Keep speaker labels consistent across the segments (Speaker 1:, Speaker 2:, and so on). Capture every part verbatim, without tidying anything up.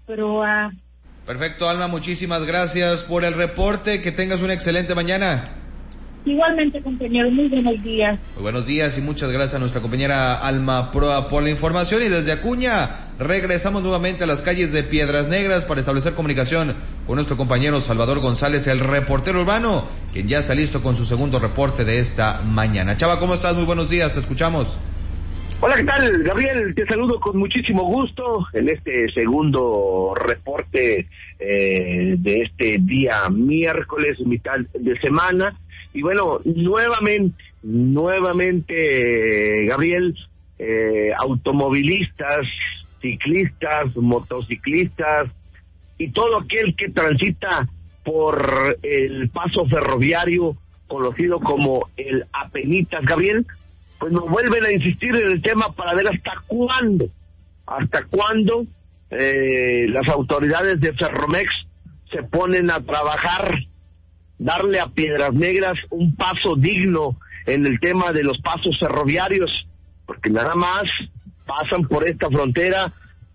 Speaker 1: Figueroa.
Speaker 2: Perfecto, Alma, muchísimas gracias por el reporte, que tengas una excelente mañana.
Speaker 1: Igualmente, compañero, muy buenos días.
Speaker 2: Muy buenos días y muchas gracias a nuestra compañera Alma Proa por la información. Y desde Acuña regresamos nuevamente a las calles de Piedras Negras para establecer comunicación con nuestro compañero Salvador González, el reportero urbano, quien ya está listo con su segundo reporte de esta mañana. Chava, ¿cómo estás? Muy buenos días, te escuchamos.
Speaker 3: Hola, ¿qué tal, Gabriel? Te saludo con muchísimo gusto en este segundo reporte eh, de este día miércoles, mitad de semana. Y bueno, nuevamente, nuevamente, Gabriel, eh, automovilistas, ciclistas, motociclistas y todo aquel que transita por el paso ferroviario conocido como el Apenitas, Gabriel, pues nos vuelven a insistir en el tema para ver hasta cuándo, hasta cuándo eh, las autoridades de Ferromex se ponen a trabajar, darle a Piedras Negras un paso digno en el tema de los pasos ferroviarios, porque nada más pasan por esta frontera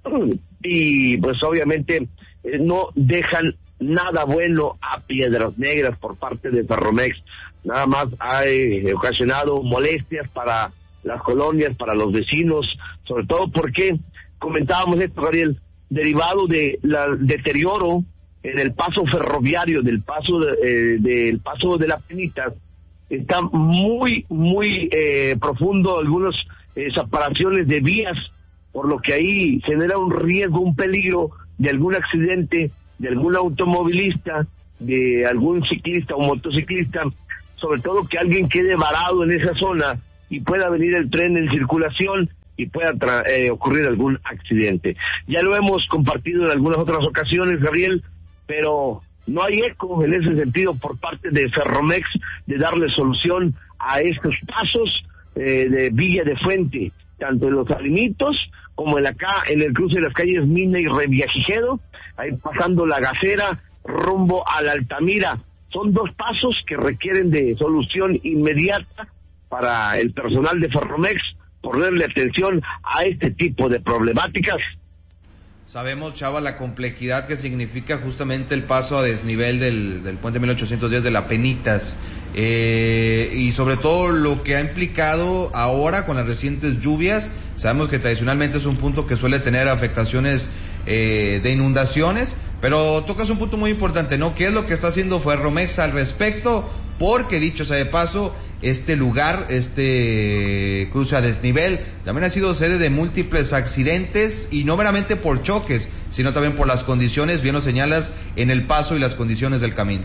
Speaker 3: y pues obviamente eh, no dejan nada bueno a Piedras Negras por parte de Ferromex. Nada más ha eh, ocasionado molestias para las colonias, para los vecinos, sobre todo porque comentábamos esto, Gabriel, derivado de la deterioro en el paso ferroviario del paso de, eh, del paso de la Apenitas. Está muy muy eh, profundo, algunas eh, separaciones de vías, por lo que ahí genera un riesgo, un peligro de algún accidente, de algún automovilista, de algún ciclista o motociclista, sobre todo que alguien quede varado en esa zona y pueda venir el tren en circulación y pueda tra- eh, ocurrir algún accidente. Ya lo hemos compartido en algunas otras ocasiones, Gabriel, pero no hay eco en ese sentido por parte de Ferromex de darle solución a estos pasos eh, de Villa de Fuente, tanto en los Salinitos como en acá en el cruce de las calles Mina y Revillagigedo, ahí pasando la Gacera rumbo a la Altamira. Son dos pasos que requieren de solución inmediata para el personal de Ferromex, ponerle atención a este tipo de problemáticas.
Speaker 2: Sabemos, Chava, la complejidad que significa justamente el paso a desnivel del, del puente mil ochocientos diez de la Apenitas, eh, y sobre todo lo que ha implicado ahora con las recientes lluvias. Sabemos que tradicionalmente es un punto que suele tener afectaciones eh, de inundaciones, pero tocas un punto muy importante, ¿no? ¿Qué es lo que está haciendo Ferromex al respecto? Porque, dicho sea de paso, este lugar, este cruce a desnivel, también ha sido sede de múltiples accidentes, y no meramente por choques, sino también por las condiciones, bien lo señalas, en el paso y las condiciones del camino.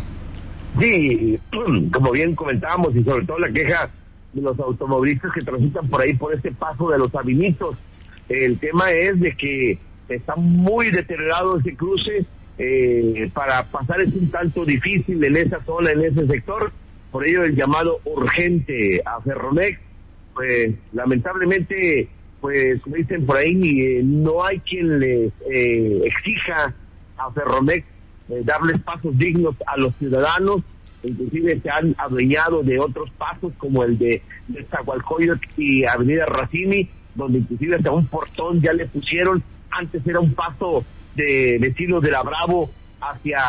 Speaker 3: Sí, como bien comentábamos, y sobre todo la queja de los automovilistas que transitan por ahí, por este paso de los Sabinitos. El tema es de que está muy deteriorado ese cruce, eh, para pasar es un tanto difícil en esa zona, en ese sector. Por ello el llamado urgente a Ferromex, pues lamentablemente, pues como dicen por ahí, eh, no hay quien les eh, exija a Ferromex eh, darles pasos dignos a los ciudadanos. Inclusive se han adueñado de otros pasos como el de, de Zagualcoyot y Avenida Racimi, donde inclusive hasta un portón ya le pusieron. Antes era un paso de vecinos de la Bravo hacia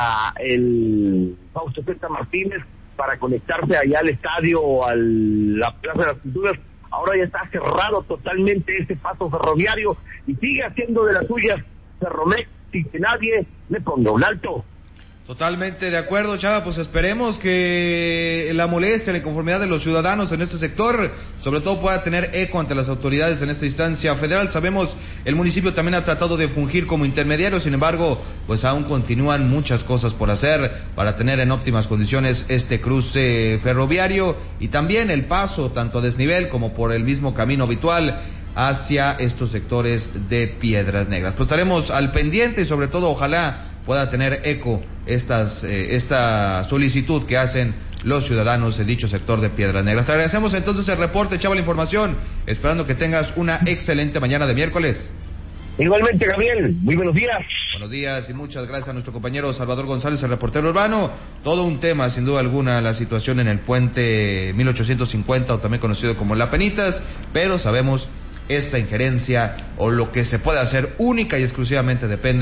Speaker 3: el Fausto Zeta Martínez para conectarse allá al estadio o a la Plaza de las Culturas. Ahora ya está cerrado totalmente ese paso ferroviario y sigue haciendo de las suyas Ferromex sin que nadie le ponga un alto.
Speaker 2: Totalmente de acuerdo, Chava, pues esperemos que la molestia, la inconformidad de los ciudadanos en este sector, sobre todo, pueda tener eco ante las autoridades en esta instancia federal. Sabemos, el municipio también ha tratado de fungir como intermediario, sin embargo, pues aún continúan muchas cosas por hacer para tener en óptimas condiciones este cruce ferroviario y también el paso, tanto a desnivel como por el mismo camino habitual hacia estos sectores de Piedras Negras. Pues estaremos al pendiente y sobre todo, ojalá pueda tener eco estas eh, esta solicitud que hacen los ciudadanos en dicho sector de Piedras Negras. Te agradecemos entonces el reporte, Chava, la información, esperando que tengas una excelente mañana de miércoles.
Speaker 3: Igualmente, Gabriel, muy buenos días.
Speaker 2: Buenos días y muchas gracias a nuestro compañero Salvador González, el reportero urbano. Todo un tema, sin duda alguna, la situación en el puente mil ochocientos cincuenta, o también conocido como La Apenitas, pero sabemos esta injerencia o lo que se puede hacer única y exclusivamente depende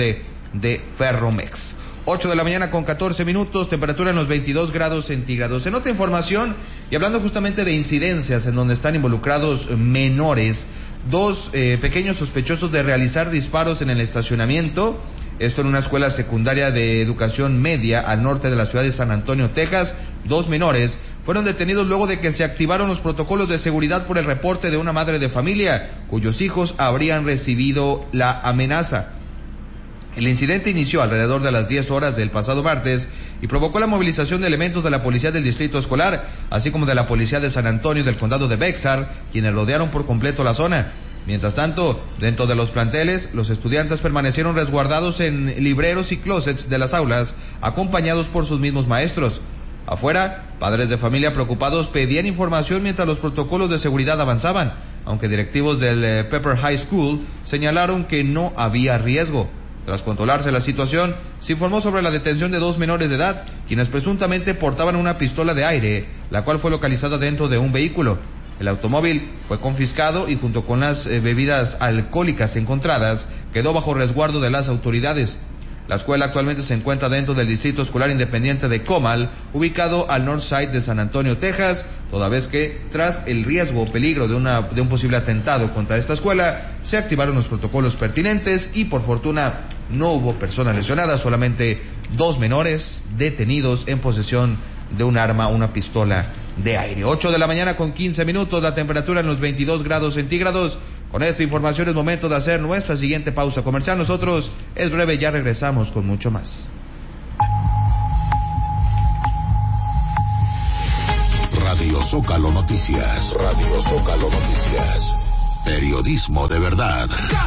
Speaker 2: de Ferromex. ocho de la mañana con catorce minutos, temperatura en los veintidós grados centígrados. En otra información, y hablando justamente de incidencias en donde están involucrados menores, dos eh, pequeños sospechosos de realizar disparos en el estacionamiento, esto en una escuela secundaria de educación media al norte de la ciudad de San Antonio, Texas. Dos menores fueron detenidos luego de que se activaron los protocolos de seguridad por el reporte de una madre de familia cuyos hijos habrían recibido la amenaza. El incidente inició alrededor de las diez horas del pasado martes y provocó la movilización de elementos de la policía del distrito escolar, así como de la policía de San Antonio y del condado de Bexar, quienes rodearon por completo la zona. Mientras tanto, dentro de los planteles, los estudiantes permanecieron resguardados en libreros y closets de las aulas, acompañados por sus mismos maestros. Afuera, padres de familia preocupados pedían información mientras los protocolos de seguridad avanzaban, aunque directivos del eh, Pepper High School señalaron que no había riesgo. Tras controlarse la situación, se informó sobre la detención de dos menores de edad, quienes presuntamente portaban una pistola de aire, la cual fue localizada dentro de un vehículo. El automóvil fue confiscado y junto con las eh, bebidas alcohólicas encontradas, quedó bajo resguardo de las autoridades. La escuela actualmente se encuentra dentro del Distrito Escolar Independiente de Comal, ubicado al Northside de San Antonio, Texas, toda vez que, tras el riesgo o peligro de, una, de un posible atentado contra esta escuela, se activaron los protocolos pertinentes y, por fortuna, no hubo personas lesionadas, solamente dos menores detenidos en posesión de un arma, una pistola de aire. ocho de la mañana con quince minutos, la temperatura en los veintidós grados centígrados. Con esta información es momento de hacer nuestra siguiente pausa comercial. Nosotros es breve, ya regresamos con mucho más.
Speaker 4: Radio Zócalo Noticias. Radio Zócalo Noticias. Periodismo de verdad.